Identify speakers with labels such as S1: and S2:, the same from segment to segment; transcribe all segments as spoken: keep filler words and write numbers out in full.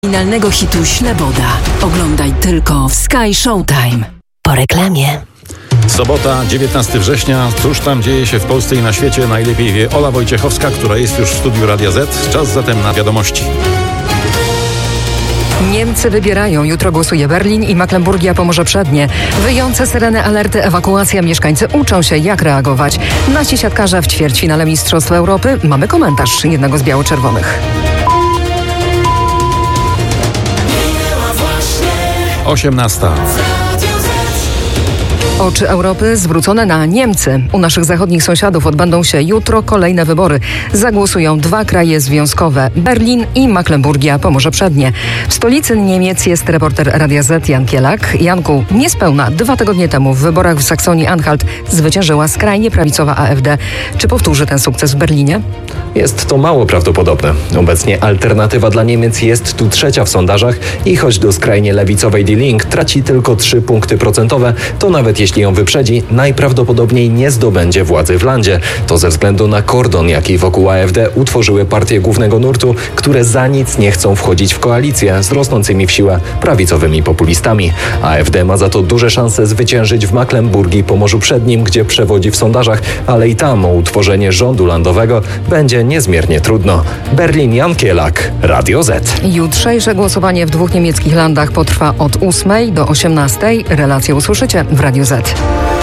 S1: Finalnego hitu Śleboda. Oglądaj tylko w Sky Showtime. Po reklamie.
S2: Sobota, dziewiętnastego września. Cóż tam dzieje się w Polsce i na świecie? Najlepiej wie Ola Wojciechowska, która jest już w studiu Radia Z. Czas zatem na wiadomości.
S3: Niemcy wybierają. Jutro głosuje Berlin i Mecklenburgia Pomorze Przednie. Wyjące syreny, alerty, ewakuacja. Mieszkańcy uczą się, jak reagować. Nasi siatkarze w ćwierćfinale Mistrzostw Europy. Mamy komentarz jednego z biało-czerwonych.
S2: osiemnasta.
S3: Oczy Europy zwrócone na Niemcy. U naszych zachodnich sąsiadów odbędą się jutro kolejne wybory. Zagłosują dwa kraje związkowe, Berlin i Mecklenburgia Pomorze Przednie. W stolicy Niemiec jest reporter Radia Z Jan Kielak. Janku, niespełna dwa tygodnie temu w wyborach w Saksonii-Anhalt zwyciężyła skrajnie prawicowa A F D. Czy powtórzy ten sukces w Berlinie?
S4: Jest to mało prawdopodobne. Obecnie alternatywa dla Niemiec jest tu trzecia w sondażach i choć do skrajnie lewicowej Die Linke traci tylko trzy punkty procentowe, to nawet jeśli ją wyprzedzi, najprawdopodobniej nie zdobędzie władzy w landzie. To ze względu na kordon, jaki wokół A F D utworzyły partie głównego nurtu, które za nic nie chcą wchodzić w koalicję z rosnącymi w siłę prawicowymi populistami. A F D ma za to duże szanse zwyciężyć w Mecklenburgii Pomorzu Przednim, gdzie przewodzi w sondażach, ale i tam o utworzenie rządu landowego będzie niezmiernie trudno. Berlin, Jan Kielak, Radio Z.
S3: Jutrzejsze głosowanie w dwóch niemieckich landach potrwa od ósmej do osiemnastej. Relacje usłyszycie w Radio Z.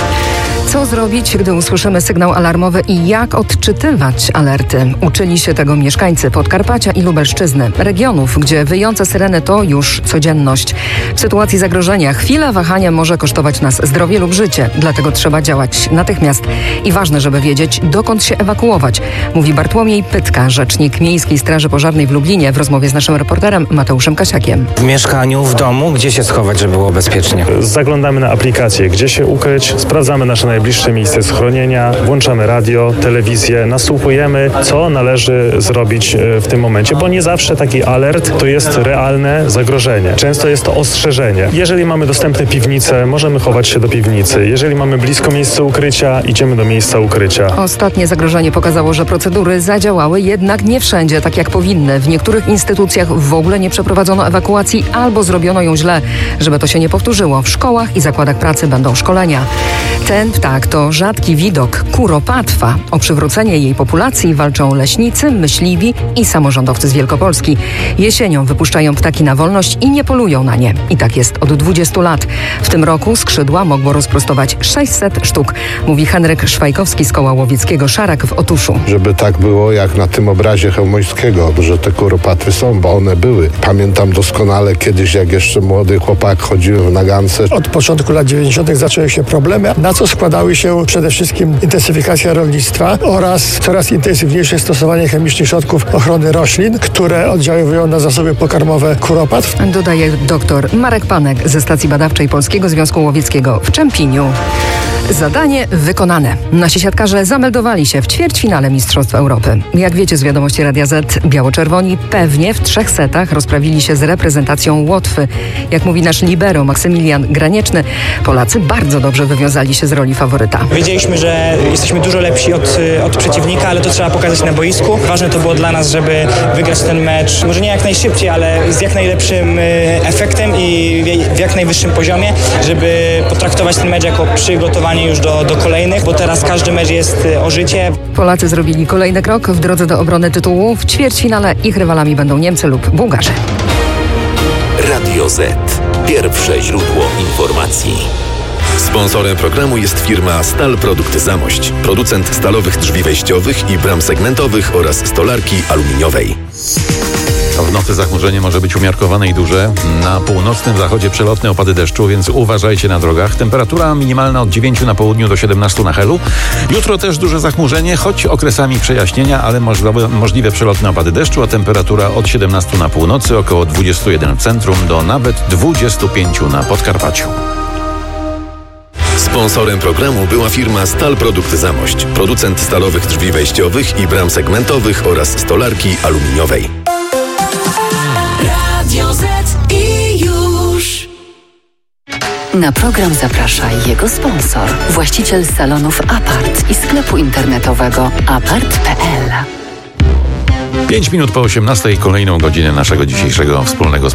S3: Co zrobić, gdy usłyszymy sygnał alarmowy i jak odczytywać alerty? Uczyli się tego mieszkańcy Podkarpacia i Lubelszczyzny, regionów, gdzie wyjące syreny to już codzienność. W sytuacji zagrożenia chwila wahania może kosztować nas zdrowie lub życie, dlatego trzeba działać natychmiast. I ważne, żeby wiedzieć, dokąd się ewakuować, mówi Bartłomiej Pytka, rzecznik Miejskiej Straży Pożarnej w Lublinie w rozmowie z naszym reporterem Mateuszem Kasiakiem.
S5: W mieszkaniu, w domu, gdzie się schować, żeby było bezpiecznie?
S6: Zaglądamy na aplikację, gdzie się ukryć, sprawdzamy nasze najbliższe miejsce schronienia, włączamy radio, telewizję, nasłuchujemy, co należy zrobić w tym momencie, bo nie zawsze taki alert to jest realne zagrożenie. Często jest to ostrzeżenie. Jeżeli mamy dostępne piwnice, możemy chować się do piwnicy. Jeżeli mamy blisko miejsce ukrycia, idziemy do miejsca ukrycia.
S3: Ostatnie zagrożenie pokazało, że procedury zadziałały, jednak nie wszędzie tak jak powinny. W niektórych instytucjach w ogóle nie przeprowadzono ewakuacji albo zrobiono ją źle. Żeby to się nie powtórzyło, w szkołach i zakładach pracy będą szkolenia. Ten ptak to rzadki widok, kuropatwa. O przywrócenie jej populacji walczą leśnicy, myśliwi i samorządowcy z Wielkopolski. Jesienią wypuszczają ptaki na wolność i nie polują na nie. I tak jest od dwudziestu lat. W tym roku skrzydła mogło rozprostować sześćset sztuk, mówi Henryk Szwajkowski z Koła Łowieckiego Szarak w Otuszu.
S7: Żeby tak było jak na tym obrazie Chełmońskiego, że te kuropatwy są, bo one były. Pamiętam doskonale kiedyś, jak jeszcze młody chłopak chodziłem w nagance.
S8: Od początku lat dziewięćdziesiątych zaczęły się problemy, na co składały się przede wszystkim intensyfikacja rolnictwa oraz coraz intensywniejsze stosowanie chemicznych środków ochrony roślin, które oddziaływują na zasoby pokarmowe kuropatw.
S3: Dodaje dr Marek Panek ze Stacji Badawczej Polskiego Związku Łowieckiego w Czempiniu. Zadanie wykonane. Nasi siatkarze zameldowali się w ćwierćfinale Mistrzostw Europy. Jak wiecie z wiadomości Radia Z, biało-czerwoni pewnie w trzech setach rozprawili się z reprezentacją Łotwy. Jak mówi nasz libero Maksymilian Granieczny, Polacy bardzo dobrze wywiązali się z roli faworyta.
S9: Wiedzieliśmy, że jesteśmy dużo lepsi od, od przeciwnika, ale to trzeba pokazać na boisku. Ważne to było dla nas, żeby wygrać ten mecz, może nie jak najszybciej, ale z jak najlepszym efektem i w jak najwyższym poziomie, żeby potraktować ten mecz jako przygotowanie już do, do kolejnych, bo teraz każdy mecz jest o życie.
S3: Polacy zrobili kolejny krok w drodze do obrony tytułu. W ćwierćfinale ich rywalami będą Niemcy lub Bułgarzy.
S10: Radio Z. Pierwsze źródło informacji. Sponsorem programu jest firma Stal Produkty Zamość, producent stalowych drzwi wejściowych i bram segmentowych oraz stolarki aluminiowej.
S2: W nocy zachmurzenie może być umiarkowane i duże. Na północnym zachodzie przelotne opady deszczu, więc uważajcie na drogach. Temperatura minimalna od dziewięciu na południu do siedemnastu na Helu. Jutro też duże zachmurzenie, choć okresami przejaśnienia, ale możliwe, możliwe przelotne opady deszczu, a temperatura od siedemnastu na północy, około dwudziestu jeden w centrum do nawet dwudziestu pięciu na Podkarpaciu.
S10: Sponsorem programu była firma Stal Produkty Zamość, producent stalowych drzwi wejściowych i bram segmentowych oraz stolarki aluminiowej.
S1: Radio Z i już. Na program zaprasza jego sponsor, właściciel salonów Apart i sklepu internetowego apart kropka p l.
S2: Pięć minut po osiemnastej, kolejną godzinę naszego dzisiejszego wspólnego